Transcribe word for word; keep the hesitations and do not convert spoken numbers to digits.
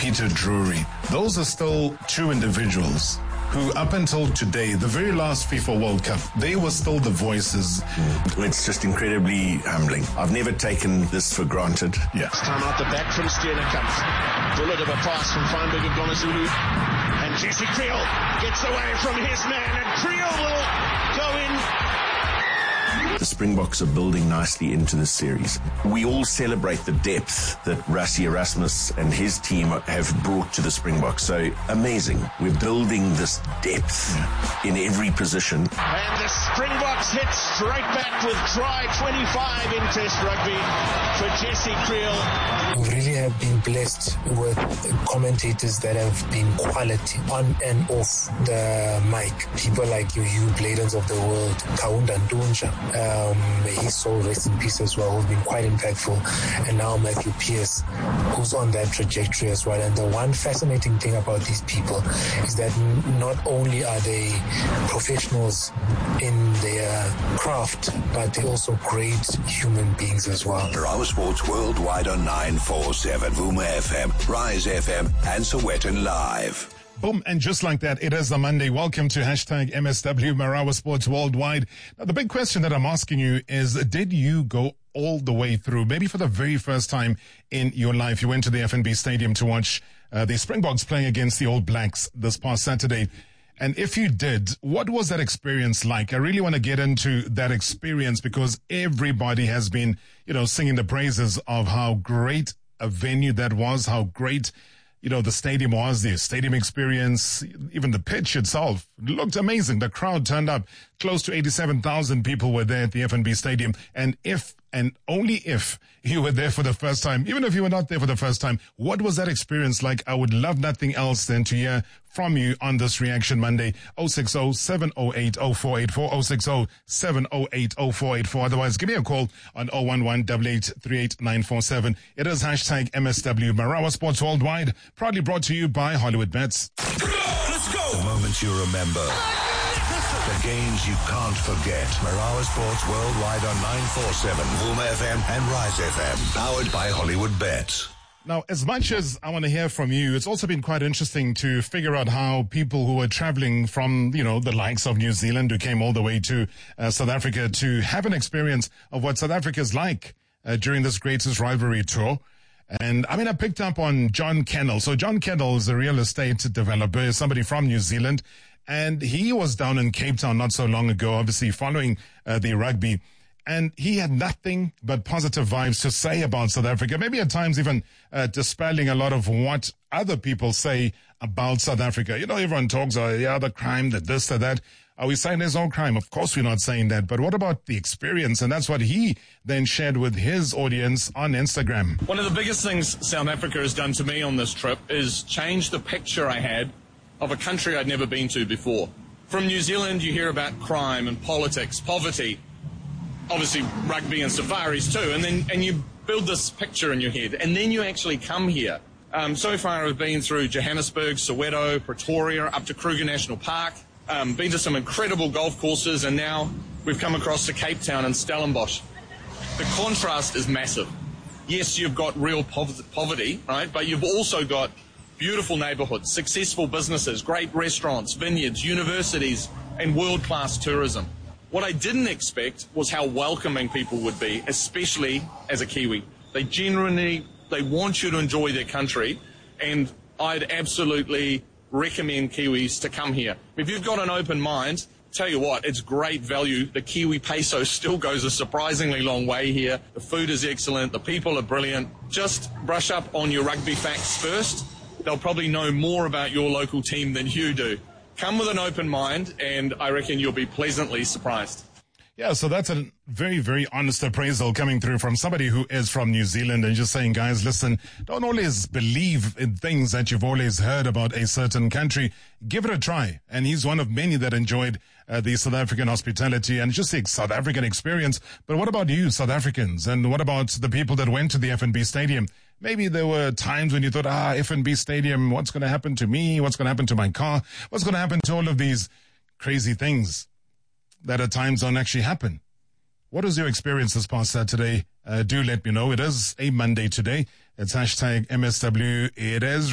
Peter Drury. Those are still two individuals who, up until today, the very last FIFA World Cup, they were still the voices. It's just incredibly humbling. I've never taken this for granted. Yeah. Time out the back from Steenekamp. Bullet of a pass from Feinberg and Gonazulu. And Jesse Creel gets away from his man, and Creel will go in. The Springboks are building nicely into this series. We all celebrate the depth that Rassie Erasmus and his team have brought to the Springboks. So amazing. We're building this depth yeah. in every position. And the Springboks hit straight back with try twenty-five in Test rugby for Jesse Creel. We really have been blessed with commentators that have been quality on and off the mic. People like you, you Bladens of the world, Kaunda Ndunja. Um, may his soul rest in peace as well, who've been quite impactful. And now Matthew Pearce, who's on that trajectory as well. And the one fascinating thing about these people is that n- not only are they professionals in their craft, but they're also great human beings as well. Marawa Sports worldwide on nine forty-seven, Vuma F M, Rise F M, and Sowetan Live. Boom, and just like that, it is a Monday. Welcome to hashtag M S W Marawa Sports Worldwide. Now, the big question that I'm asking you is, did you go all the way through? Maybe for the very first time in your life, you went to the F N B Stadium to watch uh, the Springboks playing against the All Blacks this past Saturday. And if you did, what was that experience like? I really want to get into that experience because everybody has been, you know, singing the praises of how great a venue that was, how great you know, the stadium was, the stadium experience, even the pitch itself looked amazing. The crowd turned up. Close to eighty-seven thousand people were there at the F N B Stadium. And if, and only if, you were there for the first time, even if you were not there for the first time, what was that experience like? I would love nothing else than to hear from you on this Reaction Monday. oh six oh, seven oh eight, oh four eight four, oh six oh, seven oh eight, oh four eight four. Otherwise, give me a call on oh one one, eight eight three eight nine four seven. It is hashtag M S W Marawa Sports Worldwide, proudly brought to you by Hollywood Bets. Let's go! The moments you remember. The games you can't forget. Marawa Sports Worldwide on nine forty-seven, Vuma F M and Rise F M. Powered by Hollywood Bets. Now, as much as I want to hear from you, it's also been quite interesting to figure out how people who were traveling from, you know, the likes of New Zealand, who came all the way to uh, South Africa to have an experience of what South Africa is like uh, during this greatest rivalry tour. And I mean, I picked up on John Kennell. So John Kennell is a real estate developer, somebody from New Zealand. And he was down in Cape Town not so long ago, obviously following uh, the rugby. And he had nothing but positive vibes to say about South Africa, maybe at times even uh, dispelling a lot of what other people say about South Africa. You know, everyone talks about, yeah, the crime, the this, the that. Are we saying there's no crime? Of course we're not saying that. But what about the experience? And that's what he then shared with his audience on Instagram. One of the biggest things South Africa has done to me on this trip is change the picture I had of a country I'd never been to before. From New Zealand, you hear about crime and politics, poverty, obviously rugby and safaris too, and then and you build this picture in your head, and then you actually come here. Um, so far I've been through Johannesburg, Soweto, Pretoria, up to Kruger National Park, um, been to some incredible golf courses, and now we've come across to Cape Town and Stellenbosch. The contrast is massive. Yes, you've got real poverty, right, but you've also got beautiful neighbourhoods, successful businesses, great restaurants, vineyards, universities, and world-class tourism. What I didn't expect was how welcoming people would be, especially as a Kiwi. They genuinely, they want you to enjoy their country, and I'd absolutely recommend Kiwis to come here. If you've got an open mind, tell you what, it's great value. The Kiwi peso still goes a surprisingly long way here. The food is excellent. The people are brilliant. Just brush up on your rugby facts first. They'll probably know more about your local team than you do. Come with an open mind, and I reckon you'll be pleasantly surprised. Yeah, so that's a very, very honest appraisal coming through from somebody who is from New Zealand and just saying, guys, listen, don't always believe in things that you've always heard about a certain country. Give it a try. And he's one of many that enjoyed uh, the South African hospitality and just the South African experience. But what about you, South Africans? And what about the people that went to the F N B Stadium? Maybe there were times when you thought, ah, F N B Stadium, what's going to happen to me? What's going to happen to my car? What's going to happen to all of these crazy things that at times don't actually happen? What was your experience this past Saturday? Uh, do let me know. It is a Monday today. It's hashtag M S W. It is